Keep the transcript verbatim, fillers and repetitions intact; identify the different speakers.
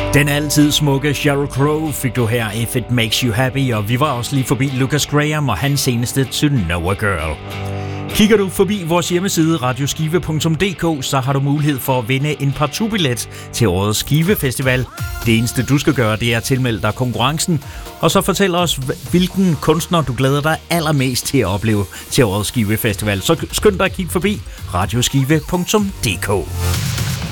Speaker 1: Den altid smukke Sheryl Crow fik du her, If It Makes You Happy, og vi var også lige forbi Lucas Graham og hans seneste To Know A Girl. Kigger du forbi vores hjemmeside radioskive punktum d k, så har du mulighed for at vinde en partout-billet til årets Skivefestival. Det eneste du skal gøre, det er at tilmelde dig konkurrencen, og så fortæl os, hvilken kunstner du glæder dig allermest til at opleve til årets Skivefestival. Så skynd dig at kigge forbi radioskive punktum d k.